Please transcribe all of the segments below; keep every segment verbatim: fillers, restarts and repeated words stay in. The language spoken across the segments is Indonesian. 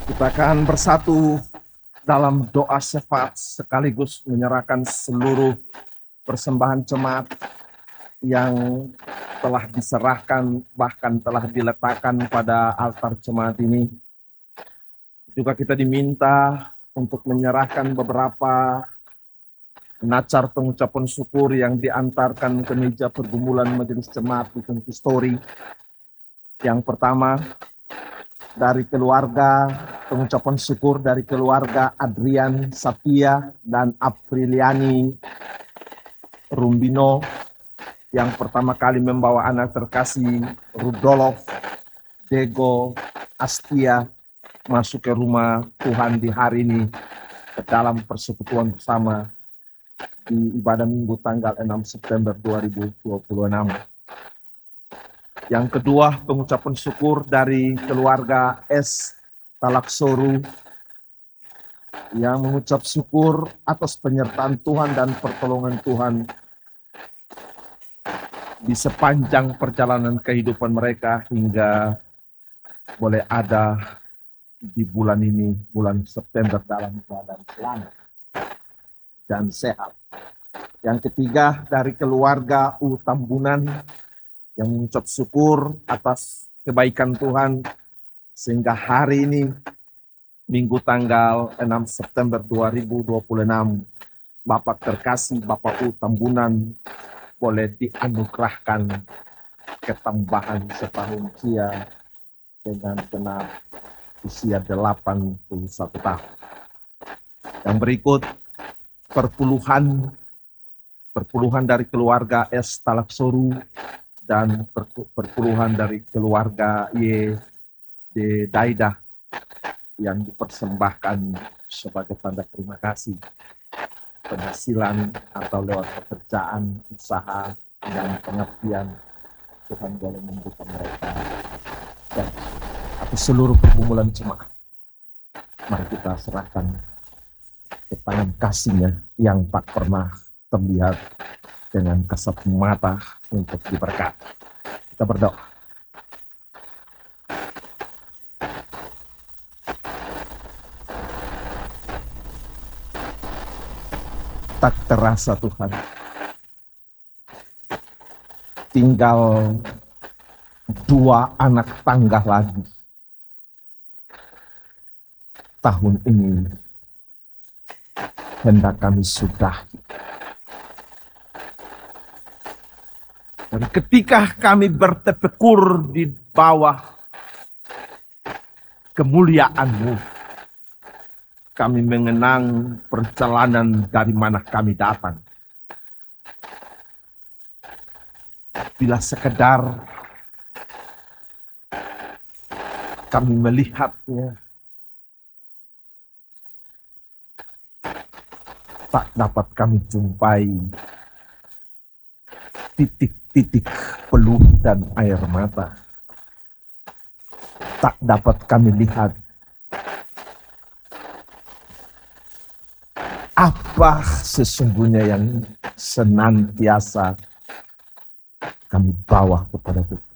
Kita akan bersatu dalam doa syafaat sekaligus menyerahkan seluruh persembahan jemaat yang telah diserahkan bahkan telah diletakkan pada altar jemaat ini. Juga kita diminta untuk menyerahkan beberapa nacar pengucapan syukur yang diantarkan ke meja pergumulan majelis jemaat di Tengku Story. Yang pertama, dari keluarga, pengucapan syukur dari keluarga Adrian Satya dan Apriliani Rumbino yang pertama kali membawa anak terkasih Rudolf Dego Astia masuk ke rumah Tuhan di hari ini ke dalam persekutuan bersama di ibadah Minggu tanggal enam September dua ribu dua puluh enam. Yang kedua, pengucapan syukur dari keluarga S. Talaksoru yang mengucap syukur atas penyertaan Tuhan dan pertolongan Tuhan di sepanjang perjalanan kehidupan mereka hingga boleh ada di bulan ini, bulan September, dalam keadaan selamat dan sehat. Yang ketiga, dari keluarga U Tambunan yang mengucap syukur atas kebaikan Tuhan sehingga hari ini Minggu tanggal enam September dua ribu dua puluh enam Bapak terkasih Bapak U Tambunan boleh dianugerahkan ketambahan setahun usia dengan genap usia delapan puluh satu tahun. Yang berikut perpuluhan perpuluhan dari keluarga S. Talaksoru dan perpuluhan dari keluarga Y. D. Daidah yang dipersembahkan sebagai tanda terima kasih penghasilan atau lewat pekerjaan, usaha, dan pengabdian Tuhan boleh membuka mereka dan atau seluruh pergumulan jemaat. Mari kita serahkan ke tangan kasihnya yang tak pernah terlihat dengan kasat mata untuk diberkati. Kita berdoa. Tak terasa Tuhan, tinggal dua anak tangga lagi. Tahun ini hendak kami sudahi. Dan ketika kami bertepekur di bawah kemuliaan-Mu, kami mengenang perjalanan dari mana kami datang. Bila sekedar kami melihatnya, tak dapat kami jumpai titik-titik peluh dan air mata. Tak dapat kami lihat apa sesungguhnya yang senantiasa kami bawa kepada Tuhan.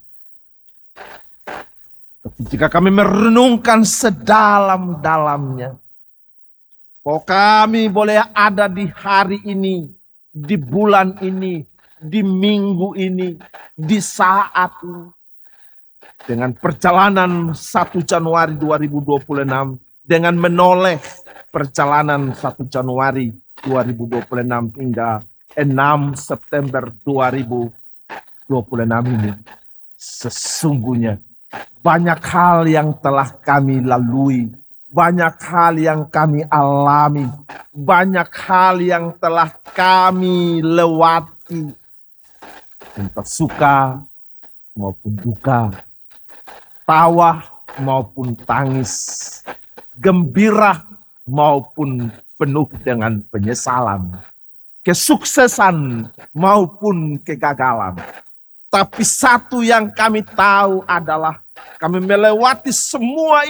Tapi jika kami merenungkan sedalam-dalamnya, bahwa kami boleh ada di hari ini, di bulan ini, di minggu ini, di saat ini, dengan perjalanan satu Januari dua ribu dua puluh enam, dengan menoleh perjalanan satu Januari dua ribu dua puluh enam hingga enam September dua ribu dua puluh enam ini, sesungguhnya banyak hal yang telah kami lalui, banyak hal yang kami alami, banyak hal yang telah kami lewati, entah suka maupun duka, tawa maupun tangis, gembira maupun penuh dengan penyesalan, kesuksesan maupun kegagalan. Tapi satu yang kami tahu adalah kami melewati semua